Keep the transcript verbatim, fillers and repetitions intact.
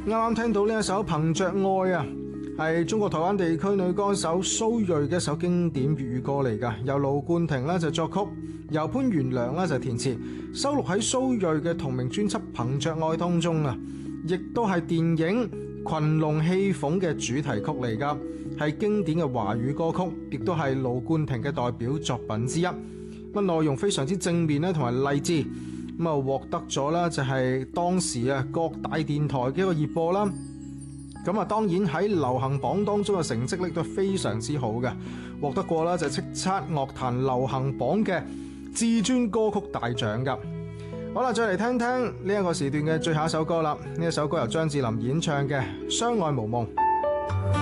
啱啱聽到呢一首《憑着愛》啊，係中國台灣地區女歌手蘇芮嘅一首經典粵語歌嚟㗎，由盧冠廷咧就作曲，由潘元良咧就填詞，收錄喺蘇芮嘅同名專輯《憑着愛》當中啊，亦都係電影《群龍戲鳳》嘅主題曲嚟㗎，係經典嘅華語歌曲，亦都係盧冠廷嘅代表作品之一。咁內容非常之正面咧，同埋勵志。咁啊，獲得咗啦，就係當時啊各大電台嘅一個熱播啦。咁啊，當然喺流行榜當中嘅成績力都非常之好嘅，獲得過啦就係叱咤樂壇流行榜嘅至尊歌曲大獎噶。好啦，再嚟聽聽呢一個時段嘅最後一首歌啦。呢一首歌由張智霖演唱嘅《相愛無夢》。